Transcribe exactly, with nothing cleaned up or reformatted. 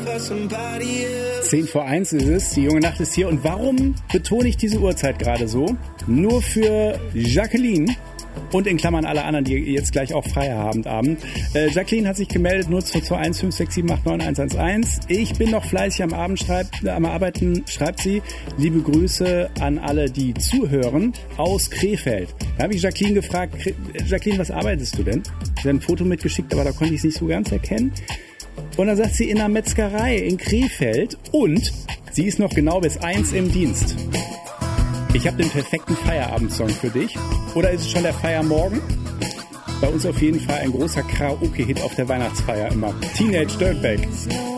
Zehn vor eins ist es, die junge Nacht ist hier. Und warum betone ich diese Uhrzeit gerade so? Nur für Jacqueline und in Klammern alle anderen, die jetzt gleich auch Feierabend haben. Äh, Jacqueline hat sich gemeldet, null zwei zwei eins fünf sechs sieben acht neun eins eins eins. Ich bin noch fleißig am Abend, schreibt, am Arbeiten, schreibt sie. Liebe Grüße an alle, die zuhören, aus Krefeld. Da habe ich Jacqueline gefragt, Jacqueline, was arbeitest du denn? Sie hat ein Foto mitgeschickt, aber da konnte ich es nicht so ganz erkennen. Und dann sagt sie, in einer Metzgerei in Krefeld, und sie ist noch genau bis eins im Dienst. Ich habe den perfekten Feierabendsong für dich. Oder ist es schon der Feiermorgen? Bei uns auf jeden Fall ein großer Karaoke-Hit auf der Weihnachtsfeier immer. Teenage Dirtbag.